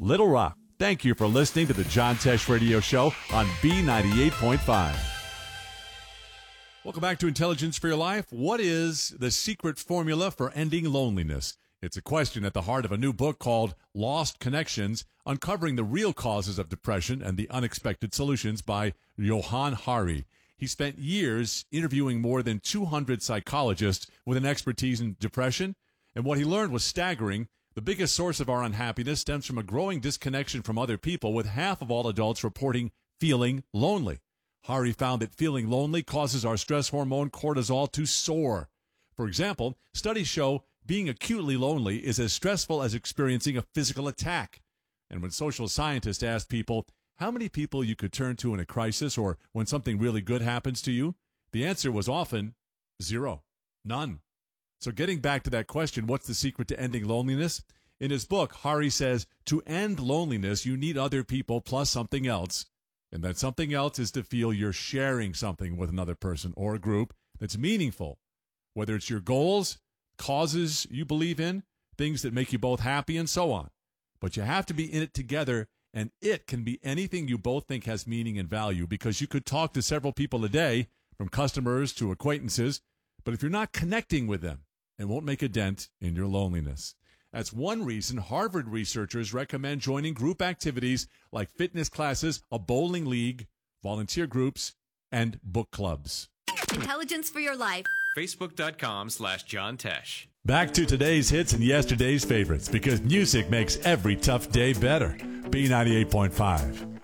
Little Rock. Thank you for listening to the John Tesh Radio Show on B98.5. Welcome back to Intelligence for Your Life. What is the secret formula for ending loneliness? It's a question at the heart of a new book called Lost Connections, Uncovering the Real Causes of Depression and the Unexpected Solutions by Johann Hari. He spent years interviewing more than 200 psychologists with an expertise in depression, and what he learned was staggering. The biggest source of our unhappiness stems from a growing disconnection from other people, with half of all adults reporting feeling lonely. Hari found that feeling lonely causes our stress hormone cortisol to soar. For example, studies show being acutely lonely is as stressful as experiencing a physical attack. And when social scientists asked people how many people you could turn to in a crisis or when something really good happens to you, the answer was often zero, none. So getting back to that question, what's the secret to ending loneliness? In his book, Hari says to end loneliness, you need other people plus something else. And that something else is to feel you're sharing something with another person or a group that's meaningful, whether it's your goals, causes you believe in, things that make you both happy, and so on. But you have to be in it together, and it can be anything you both think has meaning and value, because you could talk to several people a day, from customers to acquaintances, but if you're not connecting with them, it won't make a dent in your loneliness. That's one reason Harvard researchers recommend joining group activities like fitness classes, a bowling league, volunteer groups, and book clubs. Intelligence for Your Life. Facebook.com/John Tesh. Back to today's hits and yesterday's favorites, because music makes every tough day better. B98.5.